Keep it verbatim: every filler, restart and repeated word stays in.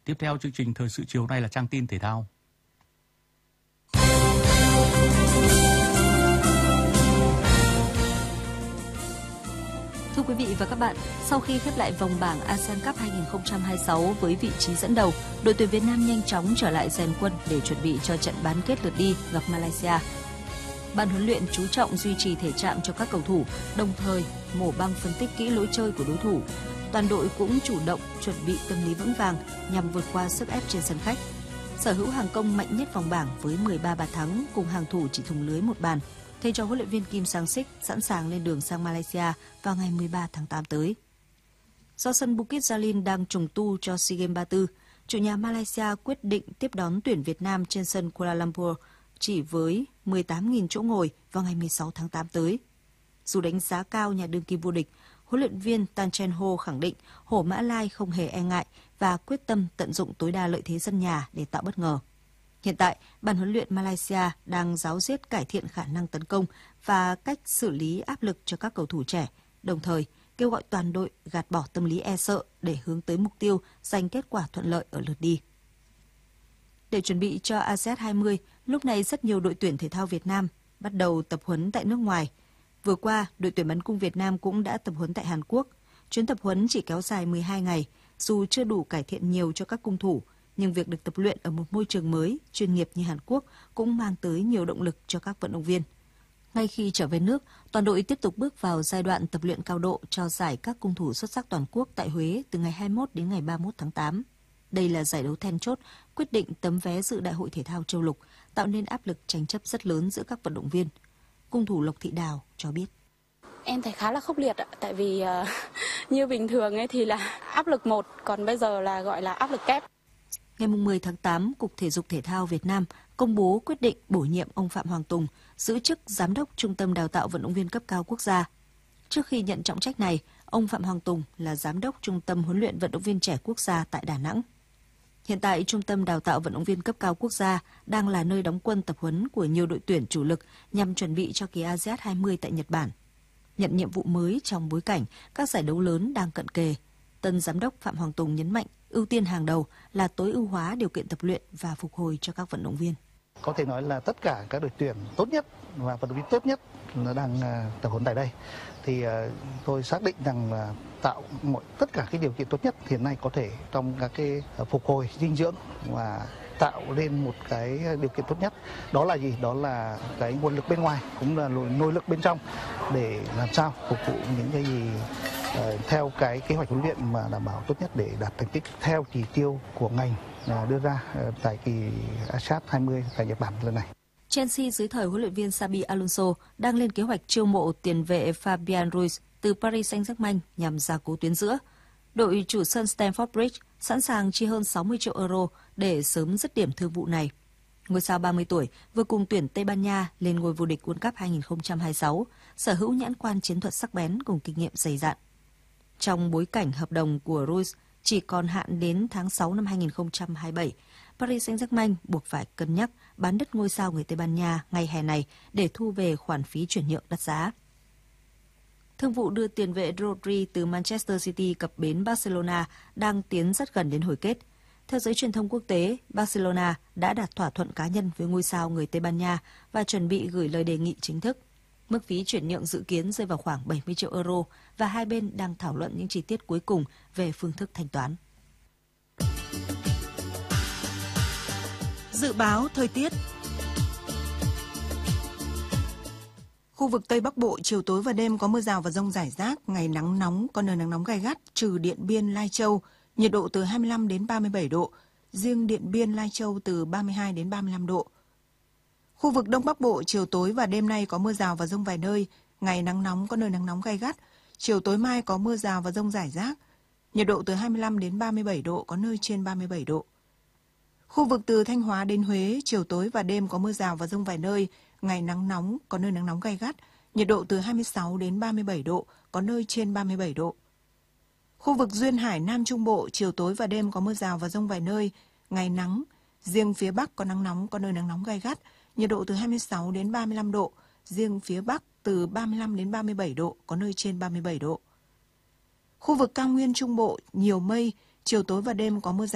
Tiếp theo chương trình thời sự chiều nay là trang tin thể thao. Thưa quý vị và các bạn, sau khi khép lại vòng bảng a sê an Cup hai không hai sáu với vị trí dẫn đầu, đội tuyển Việt Nam nhanh chóng trở lại rèn quân để chuẩn bị cho trận bán kết lượt đi gặp Malaysia. Ban huấn luyện chú trọng duy trì thể trạng cho các cầu thủ, đồng thời mổ băng phân tích kỹ lối chơi của đối thủ. Toàn đội cũng chủ động chuẩn bị tâm lý vững vàng nhằm vượt qua sức ép trên sân khách. Sở hữu hàng công mạnh nhất vòng bảng với mười ba bàn thắng cùng hàng thủ chỉ thủng lưới một bàn. Thầy trò huấn luyện viên Kim Sang-sik sẵn sàng lên đường sang Malaysia vào ngày mười ba tháng tám tới. Do sân Bukit Jalil đang trùng tu cho SEA Games ba mươi tư, chủ nhà Malaysia quyết định tiếp đón tuyển Việt Nam trên sân Kuala Lumpur chỉ với mười tám nghìn chỗ ngồi vào ngày mười sáu tháng tám tới. Dù đánh giá cao nhà đương kim vô địch, huấn luyện viên Tan Cheng Ho khẳng định Hổ Mã Lai không hề e ngại và quyết tâm tận dụng tối đa lợi thế sân nhà để tạo bất ngờ. Hiện tại, ban huấn luyện Malaysia đang ráo riết cải thiện khả năng tấn công và cách xử lý áp lực cho các cầu thủ trẻ, đồng thời kêu gọi toàn đội gạt bỏ tâm lý e sợ để hướng tới mục tiêu giành kết quả thuận lợi ở lượt đi. Để chuẩn bị cho a sê an hai mươi, lúc này rất nhiều đội tuyển thể thao Việt Nam bắt đầu tập huấn tại nước ngoài. Vừa qua, đội tuyển bắn cung Việt Nam cũng đã tập huấn tại Hàn Quốc. Chuyến tập huấn chỉ kéo dài mười hai ngày, dù chưa đủ cải thiện nhiều cho các cung thủ, nhưng việc được tập luyện ở một môi trường mới, chuyên nghiệp như Hàn Quốc cũng mang tới nhiều động lực cho các vận động viên. Ngay khi trở về nước, toàn đội tiếp tục bước vào giai đoạn tập luyện cao độ cho giải các cung thủ xuất sắc toàn quốc tại Huế từ ngày hai mươi mốt đến ngày ba mươi mốt tháng tám. Đây là giải đấu then chốt, quyết định tấm vé dự Đại hội Thể thao Châu Lục, tạo nên áp lực tranh chấp rất lớn giữa các vận động viên. Cung thủ Lộc Thị Đào cho biết. Em thấy khá là khốc liệt ạ, tại vì uh, như bình thường ấy thì là áp lực một, còn bây giờ là gọi là áp lực kép. Ngày mười tháng tám, Cục Thể dục Thể thao Việt Nam công bố quyết định bổ nhiệm ông Phạm Hoàng Tùng giữ chức Giám đốc Trung tâm Đào tạo Vận động viên cấp cao quốc gia. Trước khi nhận trọng trách này, ông Phạm Hoàng Tùng là Giám đốc Trung tâm Huấn luyện Vận động viên trẻ quốc gia tại Đà Nẵng. Hiện tại, Trung tâm Đào tạo Vận động viên cấp cao quốc gia đang là nơi đóng quân tập huấn của nhiều đội tuyển chủ lực nhằm chuẩn bị cho kỳ a sê an hai mươi tại Nhật Bản. Nhận nhiệm vụ mới trong bối cảnh các giải đấu lớn đang cận kề, tân Giám đốc Phạm Hoàng Tùng nhấn mạnh ưu tiên hàng đầu là tối ưu hóa điều kiện tập luyện và phục hồi cho các vận động viên. Có thể nói là tất cả các đội tuyển tốt nhất và vận động viên tốt nhất là đang tập huấn tại đây. Thì tôi xác định rằng là tạo mọi tất cả cái điều kiện tốt nhất hiện nay có thể trong các cái phục hồi dinh dưỡng và tạo lên một cái điều kiện tốt nhất. Đó là gì? Đó là cái nguồn lực bên ngoài cũng là nội lực bên trong để làm sao phục vụ những cái gì uh, theo cái kế hoạch huấn luyện mà đảm bảo tốt nhất để đạt thành tích theo chỉ tiêu của ngành uh, đưa ra uh, tại kỳ a sê an hai mươi tại Nhật Bản lần này. Chelsea dưới thời huấn luyện viên Xabi Alonso đang lên kế hoạch chiêu mộ tiền vệ Fabian Ruiz từ Paris Saint-Germain nhằm gia cố tuyến giữa. Đội chủ sân Stamford Bridge sẵn sàng chi hơn sáu mươi triệu euro để sớm dứt điểm thương vụ này. Ngôi sao ba mươi tuổi vừa cùng tuyển Tây Ban Nha lên ngôi vô địch World Cup hai không hai sáu, sở hữu nhãn quan chiến thuật sắc bén cùng kinh nghiệm dày dạn. Trong bối cảnh hợp đồng của Ruiz chỉ còn hạn đến tháng sáu năm hai không hai bảy, Paris Saint-Germain buộc phải cân nhắc bán đứt ngôi sao người Tây Ban Nha ngày hè này để thu về khoản phí chuyển nhượng đắt giá. Thương vụ đưa tiền vệ Rodri từ Manchester City cập bến Barcelona đang tiến rất gần đến hồi kết. Theo giới truyền thông quốc tế, Barcelona đã đạt thỏa thuận cá nhân với ngôi sao người Tây Ban Nha và chuẩn bị gửi lời đề nghị chính thức. Mức phí chuyển nhượng dự kiến rơi vào khoảng bảy mươi triệu euro và hai bên đang thảo luận những chi tiết cuối cùng về phương thức thanh toán. Dự báo thời tiết. Khu vực Tây Bắc Bộ, chiều tối và đêm có mưa rào và dông rải rác, ngày nắng nóng, có nơi nắng nóng gay gắt, trừ Điện Biên, Lai Châu, nhiệt độ từ hai mươi lăm đến ba mươi bảy độ, riêng Điện Biên, Lai Châu từ ba mươi hai đến ba mươi lăm độ. Khu vực Đông Bắc Bộ, chiều tối và đêm nay có mưa rào và dông vài nơi, ngày nắng nóng, có nơi nắng nóng gay gắt, chiều tối mai có mưa rào và dông rải rác, nhiệt độ từ hai mươi lăm đến ba mươi bảy độ, có nơi trên ba mươi bảy độ. Khu vực từ Thanh Hóa đến Huế, chiều tối và đêm có mưa rào và dông vài nơi, ngày nắng nóng, có nơi nắng nóng gay gắt, nhiệt độ từ hai mươi sáu đến ba mươi bảy độ, có nơi trên ba mươi bảy độ. Khu vực Duyên Hải Nam Trung Bộ, chiều tối và đêm có mưa rào và dông vài nơi, ngày nắng, riêng phía Bắc có nắng nóng, có nơi nắng nóng gay gắt, nhiệt độ từ hai mươi sáu đến ba mươi lăm độ, riêng phía Bắc từ ba mươi lăm đến ba mươi bảy độ, có nơi trên ba mươi bảy độ. Khu vực Cao Nguyên Trung Bộ, nhiều mây, chiều tối và đêm có mưa rào